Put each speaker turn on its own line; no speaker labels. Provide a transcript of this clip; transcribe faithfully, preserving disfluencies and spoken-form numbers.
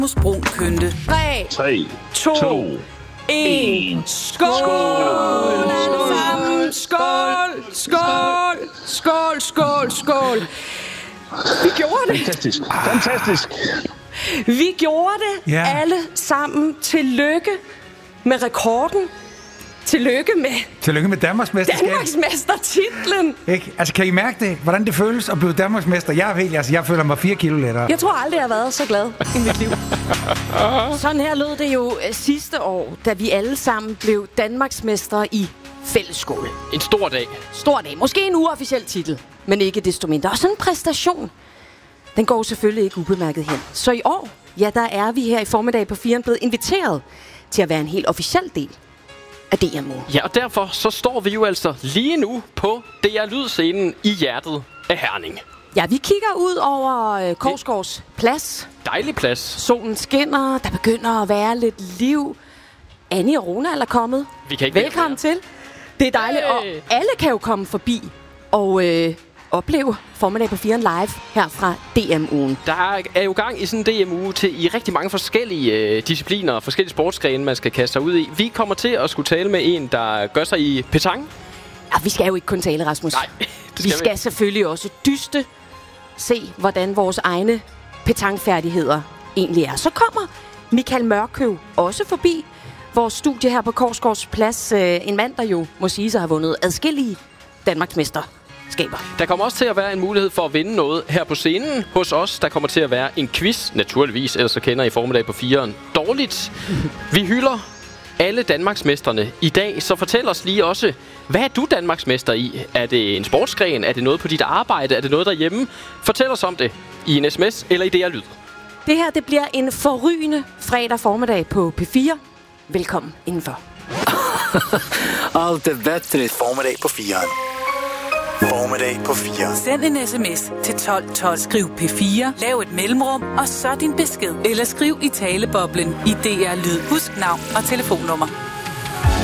Rasmus Brun Kønte.
tre,
tre,
to,
to,
en. Skål! Skål! Sammen. Skål! Skål! Skål, skål, skål! Vi gjorde det.
Fantastisk. Fantastisk.
Vi gjorde det
Ja.
alle sammen. Tillykke med rekorden. Tillykke med
Tillykke med Danmarksmesterskab.
Danmarksmestertitlen.
Ikke? Altså, kan I mærke det? Hvordan det føles at blive Danmarksmester? Jeg er helt, altså, jeg føler mig fire kilo lettere.
Jeg tror aldrig, jeg har været så glad i mit liv. Sådan her lød det jo sidste år, da vi alle sammen blev Danmarksmestre i fællesskole.
En stor dag.
Stor dag. Måske en uofficiel titel, men ikke desto mindre. Og sådan en præstation, den går selvfølgelig ikke ubemærket hen. Så i år, ja, der er vi her i formiddag på firen blevet inviteret til at være en helt officiel del af D M U.
Ja, og derfor så står vi jo altså lige nu på D R Lyd-scenen i hjertet af Herning.
Ja, vi kigger ud over øh, Korsgaards Plads.
Dejlig plads.
Solen skinner, der begynder at være lidt liv. Annie og Ronald er kommet.
Vi kan ikke
Velkommen til. Det er dejligt,
Hey.
og alle kan jo komme forbi og øh, opleve formiddag på firen live her fra D M U'en.
Der er jo gang i sådan en D M U til i rigtig mange forskellige øh, discipliner og forskellige sportsgrene, man skal kaste sig ud i. Vi kommer til at skulle tale med en, der gør sig i petanque.
Ja, vi skal jo ikke kun tale, Rasmus.
Nej, det skal
vi
vi
skal
ikke.
selvfølgelig også dyste, se hvordan vores egne petanquefærdigheder egentlig er. Så kommer Michael Mørkøv også forbi vores studie her på Korsgaards Plads. Øh, en mand, der jo må sige sig har vundet adskillige Danmarksmesterskaber.
Der kommer også til at være en mulighed for at vinde noget her på scenen hos os. Der kommer til at være en quiz, naturligvis, ellers så kender I formiddag på firen dårligt. Vi hylder alle Danmarksmesterne i dag, så fortæl os lige også, hvad er du Danmarksmester i? Er det en sportsgren? Er det noget på dit arbejde? Er det noget derhjemme? Fortæl os om det i en sms eller i D R Lyd.
Det her, det bliver en forrygende fredag formiddag på P fire. Velkommen indenfor.
Allt är bättre. Formiddag på firen. Formiddag på firen.
Send en sms til tolv tolv. Skriv P fire, lav et mellemrum, og så din besked. Eller skriv i taleboblen i D R Lyd. Husk navn og telefonnummer.